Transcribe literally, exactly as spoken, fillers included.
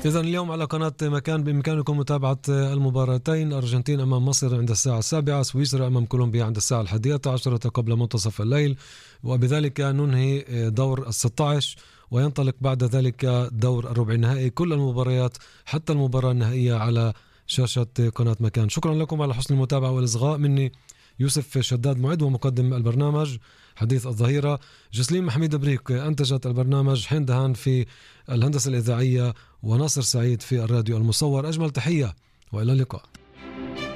إذن اليوم على قناة مكان بإمكانكم متابعة المباراتين: الأرجنتين أمام مصر عند الساعة السابعة، سويسرا أمام كولومبيا عند الساعة الحادية عشرة قبل منتصف الليل، وبذلك ننهي دور الستة عشر وينطلق بعد ذلك دور الربع النهائي. كل المباريات حتى المباراة النهائية على شاشة قناة مكان. شكرا لكم على حسن المتابعة والإصغاء. مني يوسف شداد معد ومقدم البرنامج حديث الظهيرة، جسلين محميد بريك أنتجت البرنامج، حين دهان في الهندسة الإذاعية، وناصر سعيد في الراديو المصور. أجمل تحية وإلى اللقاء.